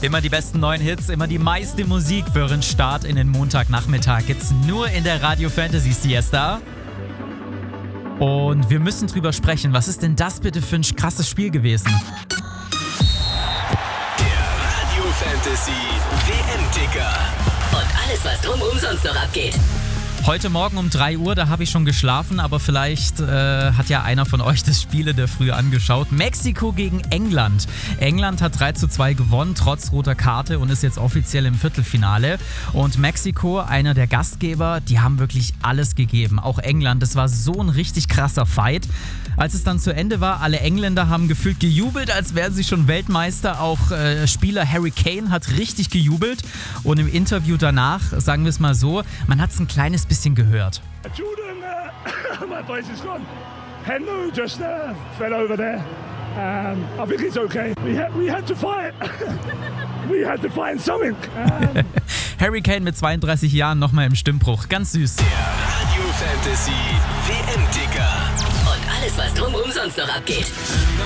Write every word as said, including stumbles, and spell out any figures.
Immer die besten neuen Hits, immer die meiste Musik für einen Start in den Montagnachmittag gibt's nur in der Radio Fantasy Siesta. Und wir müssen drüber sprechen. Was ist denn das bitte für ein krasses Spiel gewesen? Der Radio Fantasy W M-Ticker. Und alles, was drumherum sonst noch abgeht. Heute Morgen um drei Uhr, da habe ich schon geschlafen, aber vielleicht äh, hat ja einer von euch das Spiel in der Früh angeschaut. Mexiko gegen England. England hat drei zu zwei gewonnen, trotz roter Karte und ist jetzt offiziell im Viertelfinale. Und Mexiko, einer der Gastgeber, die haben wirklich alles gegeben. Auch England, das war so ein richtig krasser Fight. Als es dann zu Ende war, alle Engländer haben gefühlt gejubelt, als wären sie schon Weltmeister. Auch äh, Spieler Harry Kane hat richtig gejubelt. Und im Interview danach, sagen wir es mal so, man hat es ein kleines bisschen gehört. Jordan, uh, my voice is gone. Henry just uh, fell over there. Um, I think it's okay. We had, we had to fight. We had to find something. Um, Harry Kane mit zweiunddreißig Jahren nochmal im Stimmbruch. Ganz süß. Der Radio Fantasy W M-Ticker. Und alles, was drumherum sonst noch abgeht.